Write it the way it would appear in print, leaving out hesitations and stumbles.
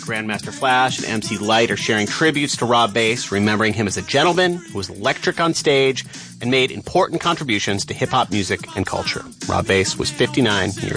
Grandmaster Flash and MC Light are sharing tributes to Rob Base, remembering him as a gentleman who was electric on stage and made important contributions to hip-hop music and culture. Rob Base was 59 years